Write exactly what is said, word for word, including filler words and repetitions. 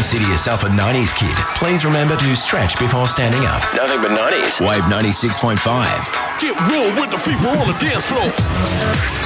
consider yourself a nineties kid, please remember to stretch before standing up. Nothing but nineties. Wave ninety-six point five. Get real with the fever on the dance floor.